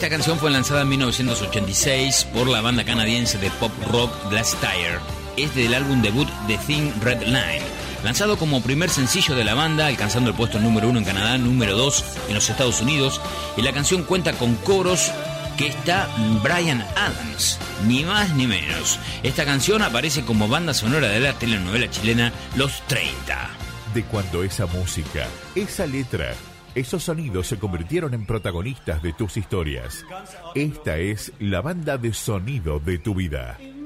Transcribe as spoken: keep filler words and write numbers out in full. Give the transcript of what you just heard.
Esta canción fue lanzada en mil novecientos ochenta y seis por la banda canadiense de pop rock Blastire. Es del álbum debut The Thin Red Line, lanzado como primer sencillo de la banda, alcanzando el puesto número uno en Canadá, número dos en los Estados Unidos, y la canción cuenta con coros que está Bryan Adams, ni más ni menos. Esta canción aparece como banda sonora de la telenovela chilena Los treinta. De cuando esa música, esa letra, esos sonidos se convirtieron en protagonistas de tus historias. Esta es la banda de sonido de tu vida.